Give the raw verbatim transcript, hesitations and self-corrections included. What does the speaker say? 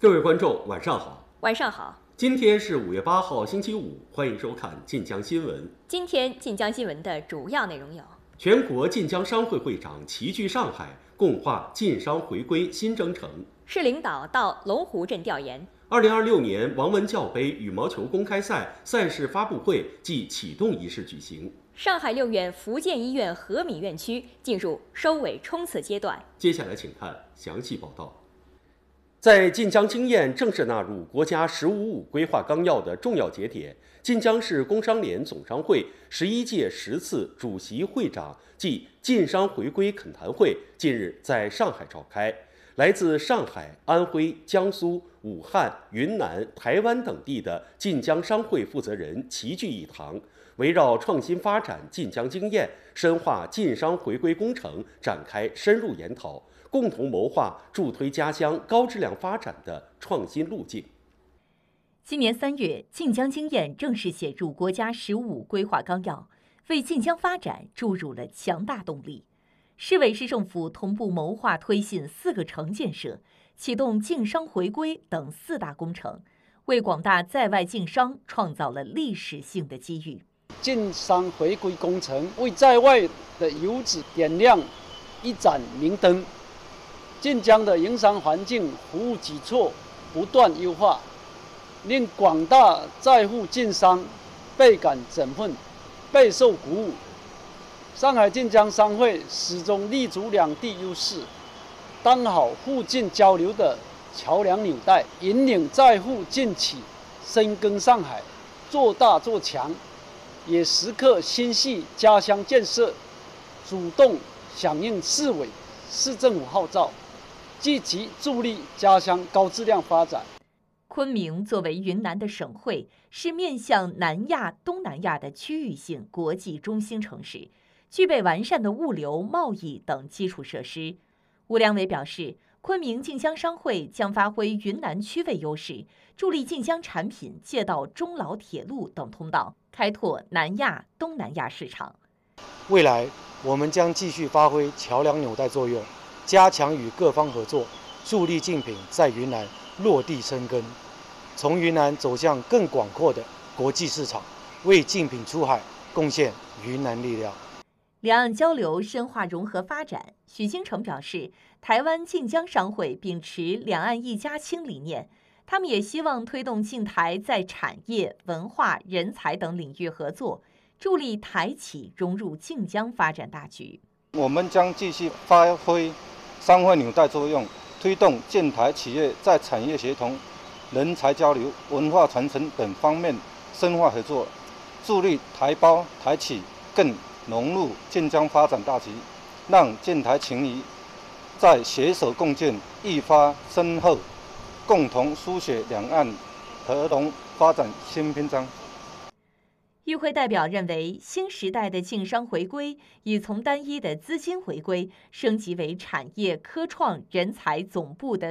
各位观众，晚上好。 晚上好。 今天是五月八号，星期五，欢迎收看晋江新闻。 今天晋江新闻的主要内容有： 全国晋江商会会长齐聚上海，共话晋商回归新征程； 市领导到龙湖镇调研。 二零二六年王文教杯羽毛球公开赛赛事发布会暨启动仪式举行。 上海六院福建医院和米院区进入收尾冲刺阶段。 接下来请看详细报道。在晋江经验正式纳入国家“十五五”规划纲要的重要节点，晋江市工商联总商会十一届十次主席会长暨晋商回归恳谈会近日在上海召开。来自上海、安徽、江苏、武汉、云南、台湾等地的晋江商会负责人齐聚一堂，围绕创新发展晋江经验、深化晋商回归工程展开深入研讨，共同谋划助推家乡高质量发展的创新路径。 今年三月，晋江经验正式写入国家“十五五”规划纲要，为晋江发展注入了强大动力。市委市政府同步谋划推进四个城建设，启动晋商回归等四大工程，为广大在外晋商创造了历史性的机遇。 晋商回归工程为在外的游子点亮一盏明灯，晋江的营商环境、服务举措不断优化，令广大在沪晋商倍感振奋，备受鼓舞。上海晋江商会始终立足两地优势，当好沪晋交流的桥梁纽带，引领在沪晋企深耕上海，做大做强，也时刻心系家乡建设，主动响应市委、市政府号召，积极助力家乡高质量发展。 昆明作为云南的省会，是面向南亚、东南亚的区域性国际中心城市，具备完善的物流、贸易等基础设施。吴良伟表示，昆明晋江商会将发挥云南区位优势，助力晋江产品借道中老铁路等通道，开拓南亚、东南亚市场。 未来，我们将继续发挥桥梁纽带作用，加强与各方合作，助力竞品在云南落地生根，从云南走向更广阔的国际市场，为竞品出海贡献云南力量。 两岸交流深化融合发展，许兴诚表示，台湾晋江商会秉持两岸一家亲理念，他们也希望推动晋台在产业、文化、人才等领域合作，助力台企融入晋江发展大局。 我们将继续发挥商会纽带作用，推动晋台企业在产业协同、人才交流、文化传承等方面深化合作，助力台胞台企更融入晋江发展大局，让晋台情谊在携手共建愈发深厚，共同书写两岸合同发展新篇章。 与会代表认为，新时代的晋商回归已从单一的资金回归升级为产业科创人才总部的